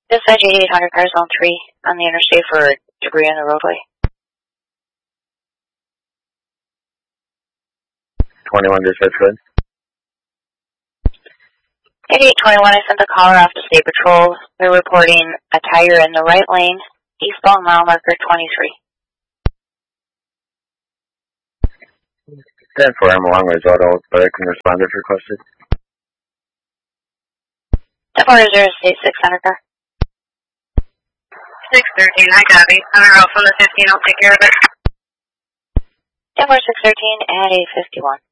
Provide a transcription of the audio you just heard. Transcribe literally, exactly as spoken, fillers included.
Dispatch eighty-eight hundred car zone three on the interstate for debris on the roadway. twenty-one dispatch good. eighty-eight twenty-one, I sent the caller off to State Patrol. They're reporting a tire in the right lane, eastbound mile marker twenty-three. ten four, I'm along with Auto, but I can respond if requested. ten four zero state six hundred car. six thirteen, I copy. On a route from the fifteen, I'll take care of it. ten four six thirteen at eight fifty-one.